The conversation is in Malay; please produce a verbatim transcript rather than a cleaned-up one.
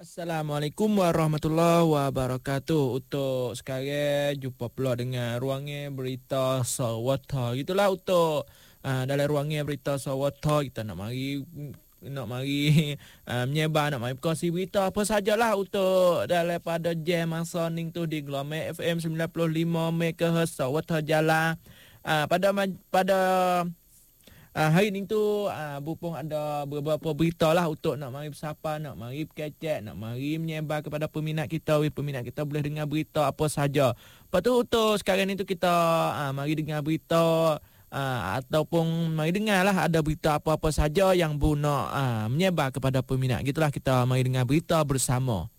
Assalamualaikum warahmatullahi wabarakatuh. Untuk sekarang jumpa pula dengan ruangnya berita Sawata. Gitulah untuk uh, dalam ruangnya berita Sawata kita nak mari nak mari uh, menyebar nak mari berkongsi berita apa sajalah untuk daripada jam masa ning tu di Gelombang F M sembilan puluh lima megahertz Sawata Jala. Uh, pada pada Uh, hari ni tu uh, Bupong ada beberapa berita lah untuk nak mari bersapa, nak mari berkecek, nak mari menyebar kepada peminat kita. We, peminat kita boleh dengar berita apa saja. Lepas tu untuk sekarang ni tu kita uh, mari dengar berita uh, ataupun mari dengar lah ada berita apa-apa saja yang guna uh, menyebar kepada peminat. Gitulah kita mari dengar berita bersama.